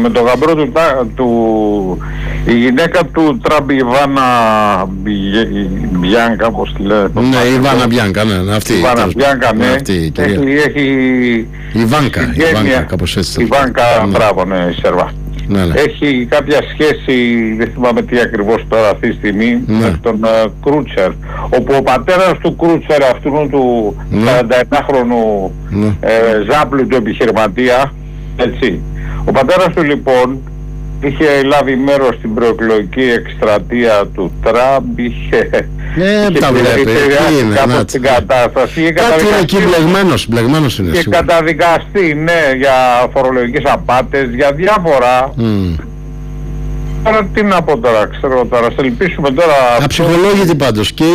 με τον γαμπρό η γυναίκα του Τραμπ, η Ιβάνα Μπιάνκα, πώς τη λένε. Ναι, η Ιβάνα Μπιάνκα, ναι, αυτή. Η Ιβάνα Μπιάνκα, ναι. Έχει η Βάνκα, κάπως έτσι. Η Βάνκα, μπράβο, ναι, η Σέρβα. Ναι. Έχει κάποια σχέση, δεν θυμάμαι τι ακριβώς τώρα αυτή τη στιγμή, με τον Κρούτσερ, όπου ο πατέρας του Κρούτσερ, αυτού του 41χρονου ζάπλου του επιχειρηματία, έτσι, ο πατέρας του λοιπόν είχε λάβει μέρος στην προεκλογική εκστρατεία του Τραμπ, είχε τα βλέπει, κάπως την κατάσταση. Κάτι είναι εκεί μπλεγμένος είναι. Και καταδικαστεί, ναι, για φορολογικές απάτες, για διάφορα. Τώρα τι να πω τώρα, ξέρω τώρα, σε ελπίσουμε τώρα... Αψυχολόγητη πάντως και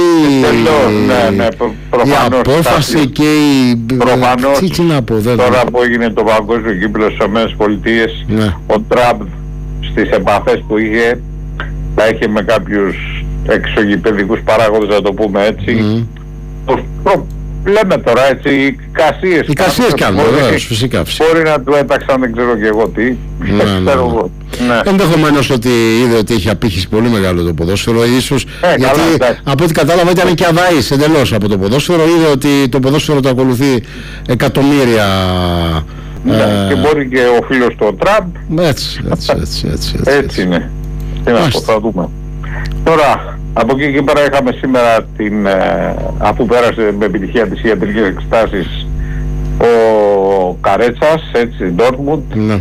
η απόφαση και η... Προφανώς, τι να πω, τώρα που έγινε το παγκόσμιο κύπελλο στις ΗΠΑ, ο Τραμπ στις επαφές που είχε, τα είχε με κάποιους εξωγηπαιδικούς παράγοντες, να το πούμε έτσι. Λέμε τώρα έτσι, οι κασίες κάνουν, βεβαίως, φυσικά. Μπορεί να του έταξαν, δεν ξέρω και εγώ τι. Ενδεχομένως ότι είδε ότι είχε απήχηση πολύ μεγάλο το ποδόσφαιρο, ίσως γιατί από ό,τι κατάλαβα ήταν και αδαής εντελώς από το ποδόσφαιρο, είδε ότι το ποδόσφαιρο το ακολουθεί εκατομμύρια. Και μπορεί και ο φίλος του Τραμπ. Έτσι είναι. Τι να πω, θα δούμε. Τώρα, από εκεί και πέρα είχαμε σήμερα αφού πέρασε με επιτυχία τις ιατρικές εξετάσεις ο Καρέτσας, έτσι, Ντόρτμουντ.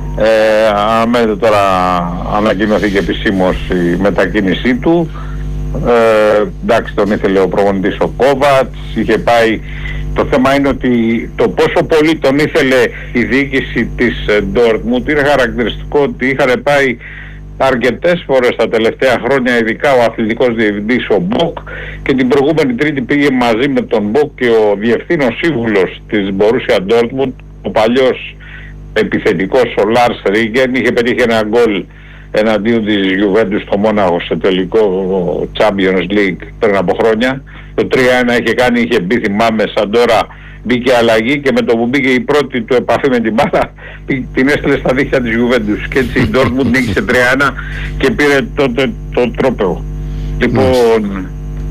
Τώρα ανακοινώθηκε επισήμως η μετακίνησή του. Εντάξει, τον ήθελε ο προπονητής ο Κόβατς, είχε πάει. Το θέμα είναι ότι το πόσο πολύ τον ήθελε η διοίκηση της Ντόρτμουντ είναι χαρακτηριστικό ότι είχαν πάει αρκετές φορές τα τελευταία χρόνια, ειδικά ο αθλητικός διευθυντής ο Μποκ, και την προηγούμενη Τρίτη πήγε μαζί με τον Μποκ και ο διευθύνων σύμβουλος της Μπορούσια Ντόρτμουντ, ο παλιός επιθετικός ο Λάρς Ρίγκεν, είχε πετύχει ένα γκολ εναντίον της Γιουβέντους στο Μόναχο σε τελικό Champions League πριν από χρόνια. Το 3-1 είχε μπει, θυμάμαι, σαν τώρα μπήκε αλλαγή και με το που μπήκε η πρώτη του επαφή με την μπάλα την έστειλε στα δίχτυα της Γιουβέντους και έτσι η Ντόρτμουντ νίκησε 3-1 και πήρε τότε το τρόπαιο. Λοιπόν,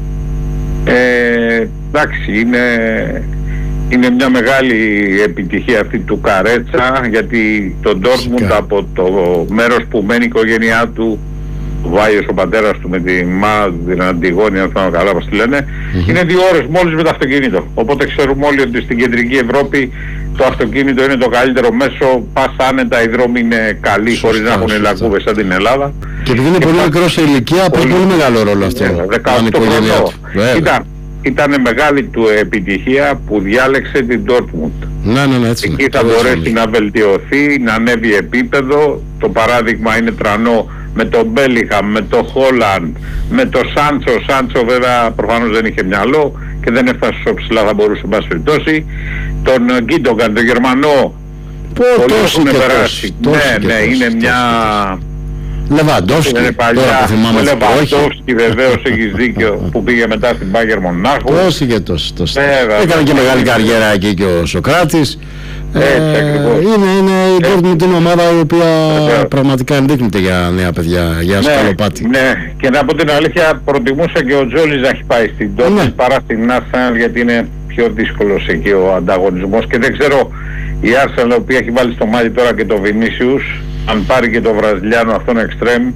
εντάξει, είναι μια μεγάλη επιτυχία αυτή του Καρέτσα, γιατί το Ντόρτμουντ από το μέρος που μένει η οικογένειά του, ο Βάιος ο πατέρας του με τη την Αντιγόνη, αν θυμάμαι καλά πως τη λένε, είναι 2 ώρες μόλις με το αυτοκίνητο. Οπότε ξέρουμε όλοι ότι στην κεντρική Ευρώπη το αυτοκίνητο είναι το καλύτερο μέσο, πας άνετα, οι δρόμοι είναι καλοί, χωρίς να έχουν λακκούβες σαν την Ελλάδα. Και επειδή είναι πολύ μικρό σε ηλικία, παίζει πολύ μεγάλο ρόλο αυτό. 18 χρονών. Ήταν μεγάλη του επιτυχία που διάλεξε την Dortmund. Ναι, έτσι. Εκεί θα μπορέσει να βελτιωθεί, να ανέβει επίπεδο. Το παράδειγμα είναι τρανό με τον Μπέλιχαμ, με τον Χόλαντ, με τον Σάντσο. Ο Σάντσο βέβαια προφανώς δεν είχε μυαλό και δεν έφτασε στο ψηλά, θα μπορούσε να πάση περιπτώσει. Τον Γκίντογκαν, τον Γερμανό. Πολλοί έχουν περάσει. Ναι, είναι μια... Λεβαντόφσκι, ο Λεβαντόφσκι βεβαίως, έχεις δίκιο, που πήγε μετά στην Μπάγερ Μονάχου. Πώς είχε τόσο. Έκανε και μεγάλη καριέρα εκεί και ο Σοκράτης. Είναι η Dortmund είναι ομάδα η οποία πραγματικά ενδείκνυται για νέα παιδιά, για σκαλοπάτι. Ναι, και να πω την αλήθεια, προτιμούσα και ο Τζόλις να έχει πάει στην Dortmund παρά στην Arsenal, γιατί είναι πιο δύσκολος εκεί ο ανταγωνισμός και δεν ξέρω η Arsenal, η οποία έχει βάλει στο μάτι τώρα και το Vinicius, αν πάρει και το Βραζιλιάνο αυτόν εξτρέμ,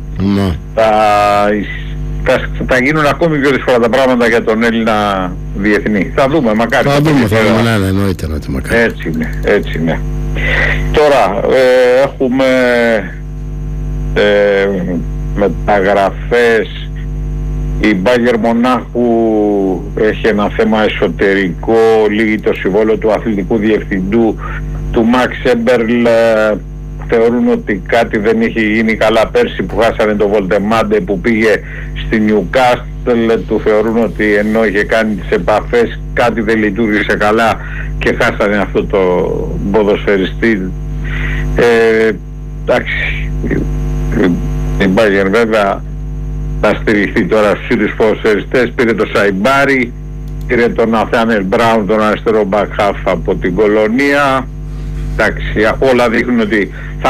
θα γίνουν ακόμη πιο δύσκολα τα πράγματα για τον Έλληνα διεθνή. Θα δούμε, μακάρι. Θα δούμε, ναι, εννοείται μακάρι. Έτσι είναι. Τώρα έχουμε μεταγραφές. Η Μπάγερ Μονάχου έχει ένα θέμα εσωτερικό, λύγει το συμβόλαιο του αθλητικού διευθυντού του Μαξ Έμπερλ. Θεωρούν ότι κάτι δεν είχε γίνει καλά πέρσι που χάσανε το Βολτεμάντε που πήγε στη Νιουκάστλ. Του θεωρούν ότι ενώ είχε κάνει τις επαφές κάτι δεν λειτουργήσε καλά και χάσανε αυτό το ποδοσφαιριστή. Εντάξει, η Μπάγερ βέβαια θα στηριχθεί τώρα στους ίδιους ποδοσφαιριστές. Πήρε το Σαϊμπάρι, πήρε τον Ναθάνελ Μπράουν, τον αριστερό μπακχάφ από την Κολονία. Εντάξει, όλα δείχνουν ότι